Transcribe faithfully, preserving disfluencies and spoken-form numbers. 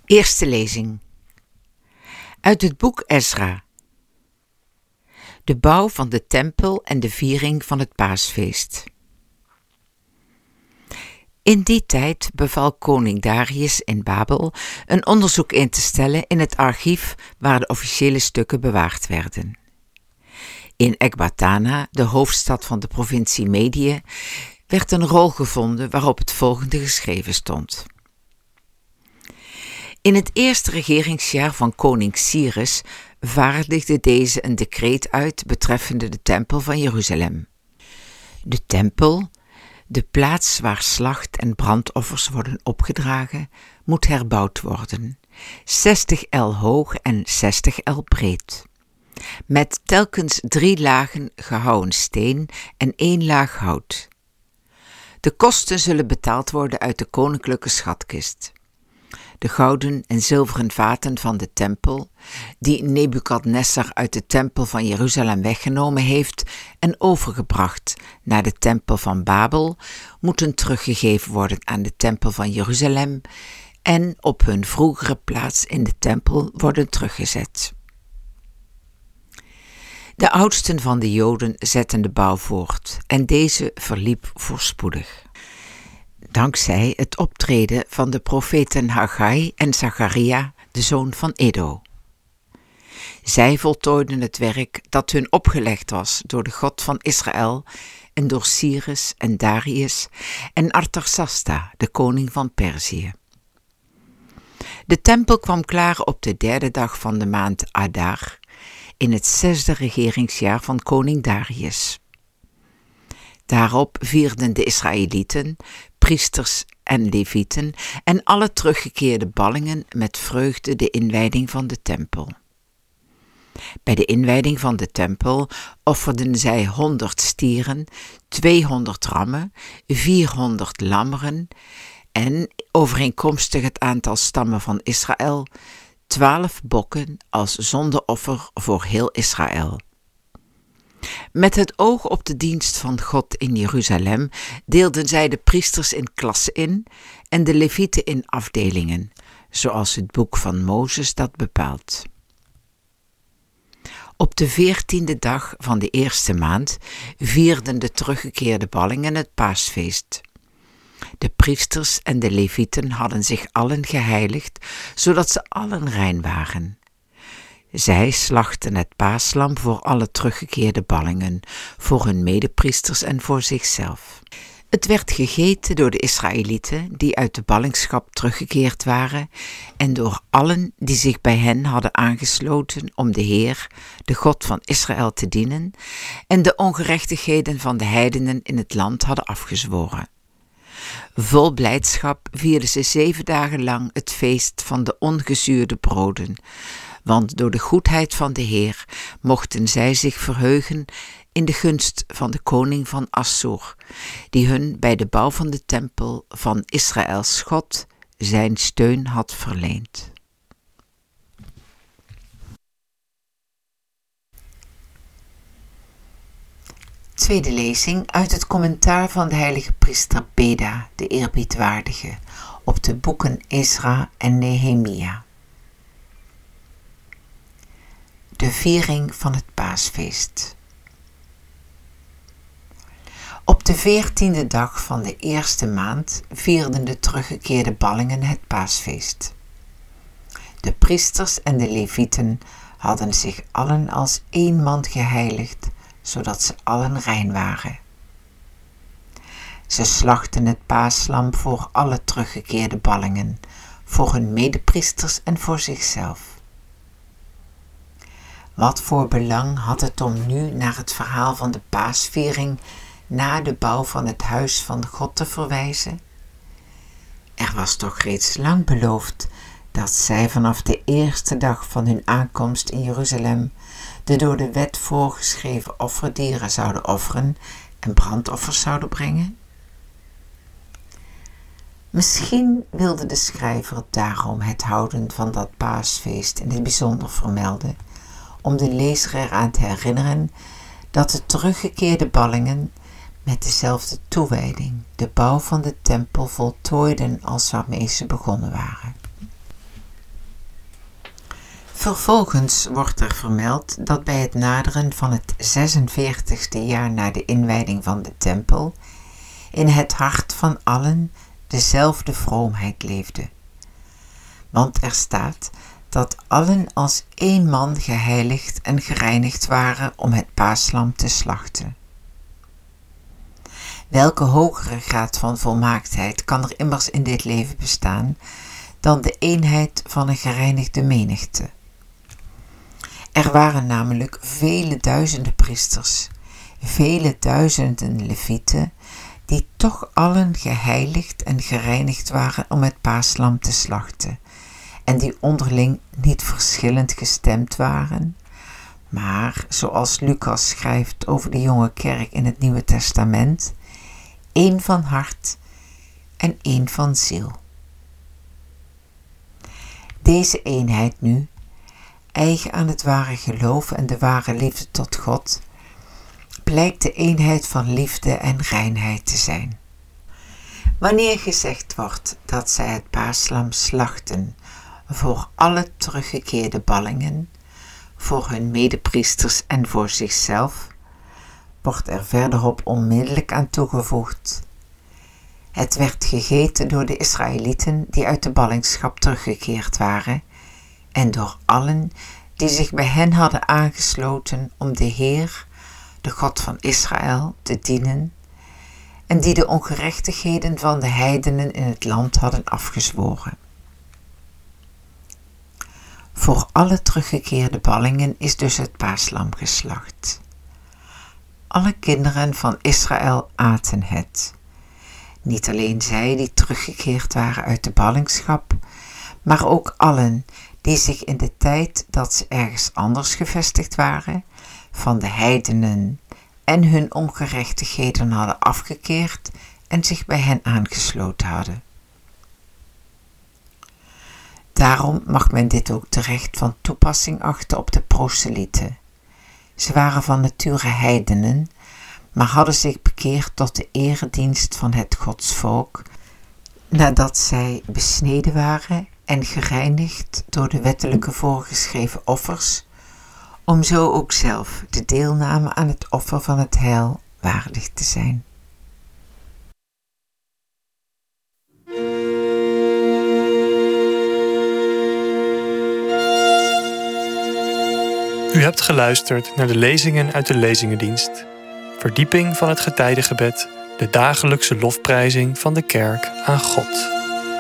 Eerste lezing uit het boek Ezra. De bouw van de tempel en de viering van het paasfeest. In die tijd beval koning Darius in Babel een onderzoek in te stellen in het archief waar de officiële stukken bewaard werden. In Ecbatana, de hoofdstad van de provincie Medië, werd een rol gevonden waarop het volgende geschreven stond. In het eerste regeringsjaar van koning Cyrus vaardigde deze een decreet uit betreffende de tempel van Jeruzalem. De tempel, de plaats waar slacht- en brandoffers worden opgedragen, moet herbouwd worden, zestig el hoog en zestig el breed, met telkens drie lagen gehouwen steen en één laag hout. De kosten zullen betaald worden uit de koninklijke schatkist. De gouden en zilveren vaten van de tempel, die Nebukadnessar uit de tempel van Jeruzalem weggenomen heeft en overgebracht naar de tempel van Babel, moeten teruggegeven worden aan de tempel van Jeruzalem en op hun vroegere plaats in de tempel worden teruggezet. De oudsten van de Joden zetten de bouw voort en deze verliep voorspoedig. Dankzij het optreden van de profeten Haggai en Zacharia, de zoon van Edo. Zij voltooiden het werk dat hun opgelegd was door de God van Israël en door Cyrus en Darius en Artasasta, de koning van Perzië. De tempel kwam klaar op de derde dag van de maand Adar, in het zesde regeringsjaar van koning Darius. Daarop vierden de Israëlieten, priesters en levieten en alle teruggekeerde ballingen met vreugde de inwijding van de tempel. Bij de inwijding van de tempel offerden zij honderd stieren, tweehonderd rammen, vierhonderd lammeren en, overeenkomstig het aantal stammen van Israël, twaalf bokken als zondeoffer voor heel Israël. Met het oog op de dienst van God in Jeruzalem deelden zij de priesters in klassen in en de levieten in afdelingen, zoals het boek van Mozes dat bepaalt. Op de veertiende dag van de eerste maand vierden de teruggekeerde ballingen het paasfeest. De priesters en de levieten hadden zich allen geheiligd, zodat ze allen rein waren. Zij slachten het paaslam voor alle teruggekeerde ballingen, voor hun medepriesters en voor zichzelf. Het werd gegeten door de Israëlieten die uit de ballingschap teruggekeerd waren en door allen die zich bij hen hadden aangesloten om de Heer, de God van Israël, te dienen en de ongerechtigheden van de heidenen in het land hadden afgezworen. Vol blijdschap vierden ze zeven dagen lang het feest van de ongezuurde broden, want door de goedheid van de Heer mochten zij zich verheugen in de gunst van de koning van Assur, die hun bij de bouw van de tempel van Israëls God zijn steun had verleend. Tweede lezing uit het commentaar van de heilige priester Beda, de eerbiedwaardige, op de boeken Ezra en Nehemia. De viering van het paasfeest. Op de veertiende dag van de eerste maand vierden de teruggekeerde ballingen het paasfeest. De priesters en de levieten hadden zich allen als één man geheiligd, zodat ze allen rein waren. Ze slachten het paaslam voor alle teruggekeerde ballingen, voor hun medepriesters en voor zichzelf. Wat voor belang had het om nu naar het verhaal van de paasviering na de bouw van het huis van God te verwijzen? Er was toch reeds lang beloofd dat zij vanaf de eerste dag van hun aankomst in Jeruzalem de door de wet voorgeschreven offerdieren zouden offeren en brandoffers zouden brengen? Misschien wilde de schrijver daarom het houden van dat paasfeest in het bijzonder vermelden, om de lezer eraan te herinneren dat de teruggekeerde ballingen met dezelfde toewijding de bouw van de tempel voltooiden als waarmee ze begonnen waren. Vervolgens wordt er vermeld dat bij het naderen van het zesenveertigste jaar na de inwijding van de tempel in het hart van allen dezelfde vroomheid leefde. Want er staat dat allen als één man geheiligd en gereinigd waren om het paaslam te slachten. Welke hogere graad van volmaaktheid kan er immers in dit leven bestaan dan de eenheid van een gereinigde menigte? Er waren namelijk vele duizenden priesters, vele duizenden levieten, die toch allen geheiligd en gereinigd waren om het paaslam te slachten, en die onderling niet verschillend gestemd waren, maar, zoals Lucas schrijft over de jonge kerk in het Nieuwe Testament, één van hart en één van ziel. Deze eenheid nu, eigen aan het ware geloof en de ware liefde tot God, blijkt de eenheid van liefde en reinheid te zijn. Wanneer gezegd wordt dat zij het paaslam slachten voor alle teruggekeerde ballingen, voor hun medepriesters en voor zichzelf, wordt er verderop onmiddellijk aan toegevoegd: het werd gegeten door de Israëlieten die uit de ballingschap teruggekeerd waren en door allen die zich bij hen hadden aangesloten om de Heer, de God van Israël, te dienen en die de ongerechtigheden van de heidenen in het land hadden afgezworen. Voor alle teruggekeerde ballingen is dus het paaslam geslacht. Alle kinderen van Israël aten het. Niet alleen zij die teruggekeerd waren uit de ballingschap, maar ook allen die zich in de tijd dat ze ergens anders gevestigd waren, van de heidenen en hun ongerechtigheden hadden afgekeerd en zich bij hen aangesloten hadden. Daarom mag men dit ook terecht van toepassing achten op de proselieten. Ze waren van nature heidenen, maar hadden zich bekeerd tot de eredienst van het godsvolk, nadat zij besneden waren en gereinigd door de wettelijke voorgeschreven offers, om zo ook zelf de deelname aan het offer van het heil waardig te zijn. U hebt geluisterd naar de lezingen uit de Lezingendienst. Verdieping van het getijdengebed, de dagelijkse lofprijzing van de kerk aan God.